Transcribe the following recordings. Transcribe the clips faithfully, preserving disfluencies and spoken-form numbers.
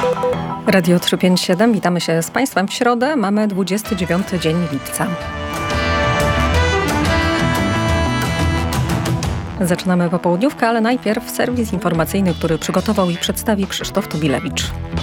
Radio trzysta pięćdziesiąt siedem, witamy się z Państwem w środę, mamy dwudziesty dziewiąty dzień lipca. Zaczynamy popołudniówkę, ale najpierw serwis informacyjny, który przygotował i przedstawi Krzysztof Tubilewicz.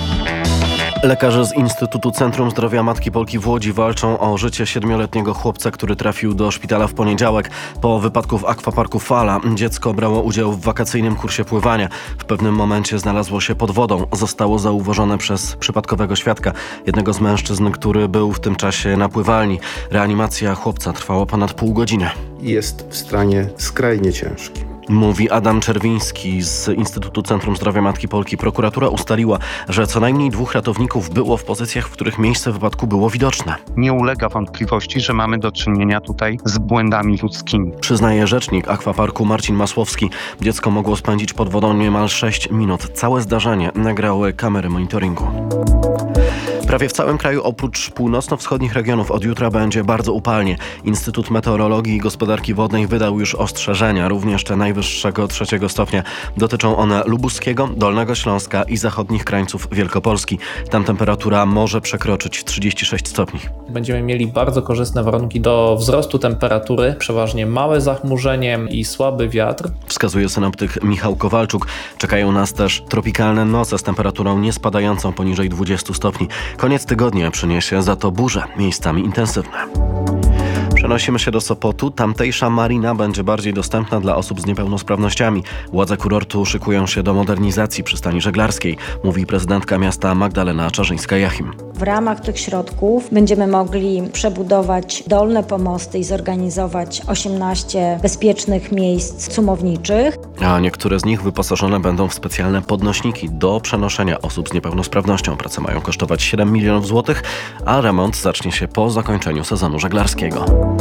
Lekarze z Instytutu Centrum Zdrowia Matki Polki w Łodzi walczą o życie siedmioletniego chłopca, który trafił do szpitala w poniedziałek. Po wypadku w akwaparku Fala dziecko brało udział w wakacyjnym kursie pływania. W pewnym momencie znalazło się pod wodą. Zostało zauważone przez przypadkowego świadka, jednego z mężczyzn, który był w tym czasie na pływalni. Reanimacja chłopca trwała ponad pół godziny. Jest w stanie skrajnie ciężkim. Mówi Adam Czerwiński z Instytutu Centrum Zdrowia Matki Polki. Prokuratura ustaliła, że co najmniej dwóch ratowników było w pozycjach, w których miejsce wypadku było widoczne. Nie ulega wątpliwości, że mamy do czynienia tutaj z błędami ludzkimi. Przyznaje rzecznik akwaparku Marcin Masłowski. Dziecko mogło spędzić pod wodą niemal sześć minut. Całe zdarzenie nagrały kamery monitoringu. Prawie w całym kraju oprócz północno-wschodnich regionów od jutra będzie bardzo upalnie. Instytut Meteorologii i Gospodarki Wodnej wydał już ostrzeżenia, również te najwyższego trzeciego stopnia. Dotyczą one Lubuskiego, Dolnego Śląska i zachodnich krańców Wielkopolski. Tam temperatura może przekroczyć trzydzieści sześć stopni. Będziemy mieli bardzo korzystne warunki do wzrostu temperatury, przeważnie małe zachmurzenie i słaby wiatr. Wskazuje synoptyk Michał Kowalczuk. Czekają nas też tropikalne noce z temperaturą nie spadającą poniżej dwudziestu stopni. Koniec tygodnia przyniesie za to burze, miejscami intensywne. Przenosimy się do Sopotu. Tamtejsza marina będzie bardziej dostępna dla osób z niepełnosprawnościami. Władze kurortu szykują się do modernizacji przystani żeglarskiej, mówi prezydentka miasta Magdalena Czarzyńska-Jachim. W ramach tych środków będziemy mogli przebudować dolne pomosty i zorganizować osiemnaście bezpiecznych miejsc cumowniczych. A niektóre z nich wyposażone będą w specjalne podnośniki do przenoszenia osób z niepełnosprawnością. Prace mają kosztować siedem milionów złotych, a remont zacznie się po zakończeniu sezonu żeglarskiego.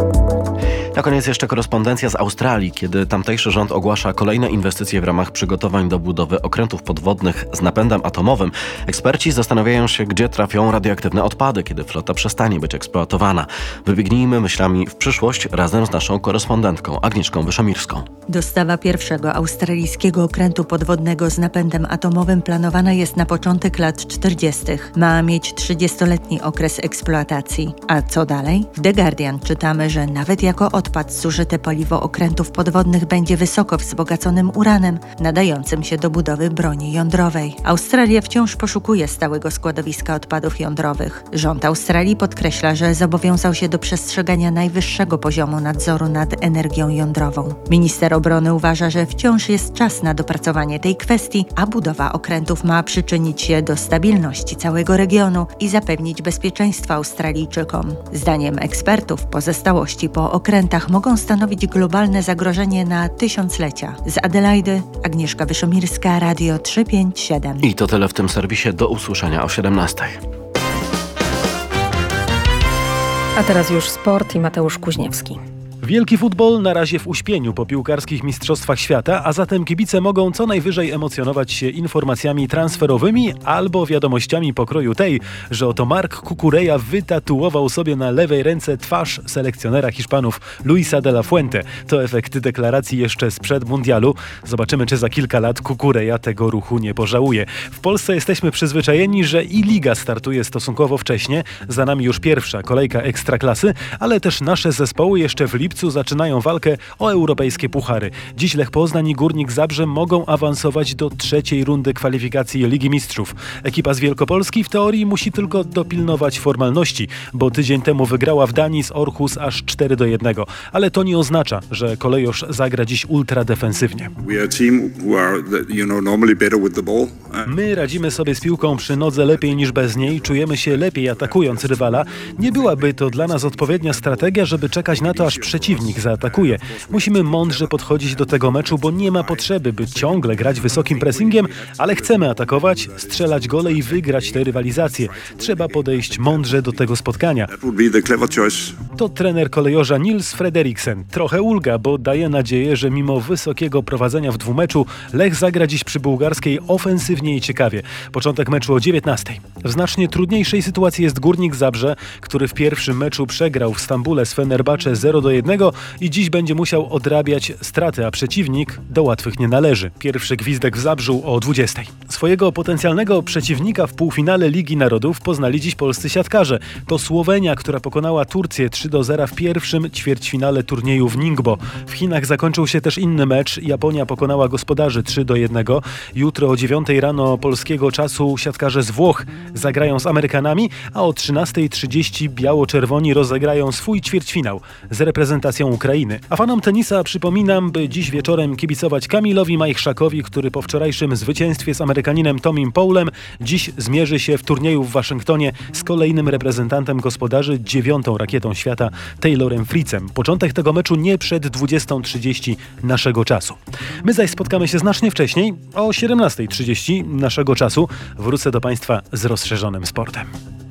Na koniec jeszcze korespondencja z Australii, kiedy tamtejszy rząd ogłasza kolejne inwestycje w ramach przygotowań do budowy okrętów podwodnych z napędem atomowym. Eksperci zastanawiają się, gdzie trafią radioaktywne odpady, kiedy flota przestanie być eksploatowana. Wybiegnijmy myślami w przyszłość razem z naszą korespondentką Agnieszką Wyszomirską. Dostawa pierwszego australijskiego okrętu podwodnego z napędem atomowym planowana jest na początek lat czterdziestych. Ma mieć trzydziestoletni okres eksploatacji. A co dalej? W The Guardian czytamy, że nawet jako odpad zużyte paliwo okrętów podwodnych będzie wysoko wzbogaconym uranem, nadającym się do budowy broni jądrowej. Australia wciąż poszukuje stałego składowiska odpadów jądrowych. Rząd Australii podkreśla, że zobowiązał się do przestrzegania najwyższego poziomu nadzoru nad energią jądrową. Minister obrony uważa, że wciąż jest czas na dopracowanie tej kwestii, a budowa okrętów ma przyczynić się do stabilności całego regionu i zapewnić bezpieczeństwo Australijczykom. Zdaniem ekspertów pozostałości po okrętach mogą stanowić globalne zagrożenie na tysiąclecia. Z Adelaidy Agnieszka Wyszomirska, Radio trzysta pięćdziesiąt siedem. I to tyle w tym serwisie. Do usłyszenia o siedemnastej. A teraz już sport i Mateusz Kuźniewski. Wielki futbol na razie w uśpieniu po piłkarskich mistrzostwach świata, a zatem kibice mogą co najwyżej emocjonować się informacjami transferowymi albo wiadomościami pokroju tej, że oto Marc Cucurella wytatuował sobie na lewej ręce twarz selekcjonera Hiszpanów Luisa de la Fuente. To efekt deklaracji jeszcze sprzed mundialu. Zobaczymy, czy za kilka lat Cucurella tego ruchu nie pożałuje. W Polsce jesteśmy przyzwyczajeni, że i liga startuje stosunkowo wcześnie. Za nami już pierwsza kolejka ekstraklasy, ale też nasze zespoły jeszcze w lipcu zaczynają walkę o europejskie puchary. Dziś Lech Poznań i Górnik Zabrze mogą awansować do trzeciej rundy kwalifikacji Ligi Mistrzów. Ekipa z Wielkopolski w teorii musi tylko dopilnować formalności, bo tydzień temu wygrała w Danii z Orhus aż cztery do jednego. Ale to nie oznacza, że Kolejosz zagra dziś ultra defensywnie. My radzimy sobie z piłką przy nodze lepiej niż bez niej, czujemy się lepiej atakując rywala. Nie byłaby to dla nas odpowiednia strategia, żeby czekać na to, aż przeciwnik zaatakuje. Musimy mądrze podchodzić do tego meczu, bo nie ma potrzeby, by ciągle grać wysokim pressingiem, ale chcemy atakować, strzelać gole i wygrać tę rywalizację. Trzeba podejść mądrze do tego spotkania. To trener Kolejorza Nils Frederiksen. Trochę ulga, bo daje nadzieję, że mimo wysokiego prowadzenia w dwumeczu Lech zagra dziś przy bułgarskiej ofensywnie intensywnie i ciekawie. Początek meczu o dziewiętnastej. W znacznie trudniejszej sytuacji jest Górnik Zabrze, który w pierwszym meczu przegrał w Stambule z Fenerbahce zero do jednego i dziś będzie musiał odrabiać straty, a przeciwnik do łatwych nie należy. Pierwszy gwizdek w Zabrzu o dwudziestej. Swojego potencjalnego przeciwnika w półfinale Ligi Narodów poznali dziś polscy siatkarze. To Słowenia, która pokonała Turcję trzy do zera w pierwszym ćwierćfinale turnieju w Ningbo. W Chinach zakończył się też inny mecz. Japonia pokonała gospodarzy trzy do jednego. Jutro o dziewiątej rano polskiego czasu siatkarze z Włoch zagrają z Amerykanami, a o trzynastej trzydzieści biało-czerwoni rozegrają swój ćwierćfinał z reprezentacją Ukrainy. A fanom tenisa przypominam, by dziś wieczorem kibicować Kamilowi Majchrzakowi, który po wczorajszym zwycięstwie z Amerykaninem Tomim Powlem dziś zmierzy się w turnieju w Waszyngtonie z kolejnym reprezentantem gospodarzy, dziewiątą rakietą świata, Taylorem Fritzem. Początek tego meczu nie przed dwudziestą trzydzieści naszego czasu. My zaś spotkamy się znacznie wcześniej, o siedemnastej trzydzieści naszego czasu. Wrócę do Państwa z rozszerzonym sportem.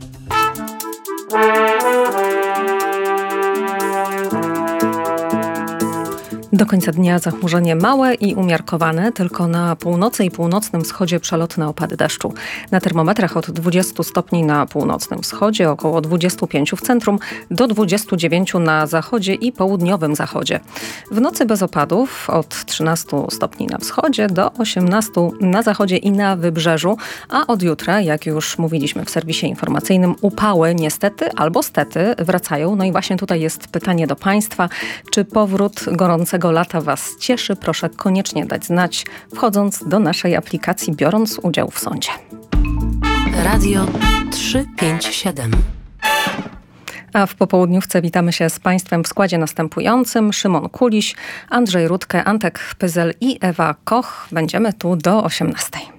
Do końca dnia zachmurzenie małe i umiarkowane, tylko na północy i północnym wschodzie przelotne opady deszczu. Na termometrach od dwudziestu stopni na północnym wschodzie, około dwudziestu pięciu w centrum, do dwudziestu dziewięciu na zachodzie i południowym zachodzie. W nocy bez opadów od trzynastu stopni na wschodzie do osiemnastu na zachodzie i na wybrzeżu, a od jutra, jak już mówiliśmy w serwisie informacyjnym, upały niestety albo stety wracają. No i właśnie tutaj jest pytanie do Państwa, czy powrót gorącego lata Was cieszy? Proszę koniecznie dać znać, wchodząc do naszej aplikacji, biorąc udział w sądzie. Radio trzysta pięćdziesiąt siedem. A w popołudniówce witamy się z Państwem w składzie następującym. Szymon Kuliś, Andrzej Rutkę, Antek Pyzel i Ewa Koch. Będziemy tu do osiemnastej.